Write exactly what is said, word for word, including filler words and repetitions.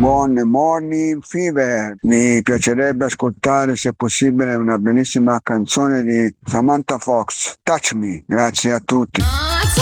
One Morning Fever. Mi piacerebbe ascoltare, se possibile, una bellissima canzone di Samantha Fox, Touch Me. Grazie a tutti.